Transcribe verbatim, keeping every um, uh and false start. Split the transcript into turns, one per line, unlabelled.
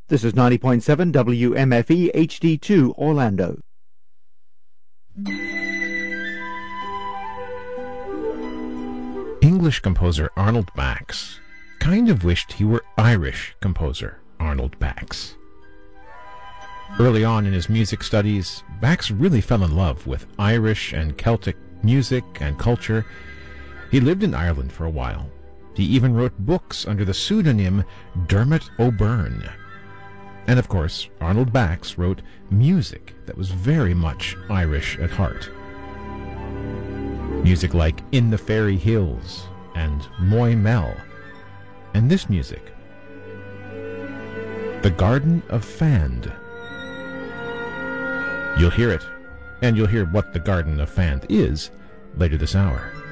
This is ninety point seven W M F E H D two Orlando.
English composer Arnold Bax kind of wished he were Irish composer Arnold Bax. Early on in his music studies, Bax really fell in love with Irish and Celtic music and culture. He lived in Ireland for a while. He even wrote books under the pseudonym Dermot O'Byrne. And of course, Arnold Bax wrote music that was very much Irish at heart. Music like In the Fairy Hills and Moy Mel. And this music, The Garden of Fand. You'll hear it, and you'll hear what the Garden of Fand is later this hour.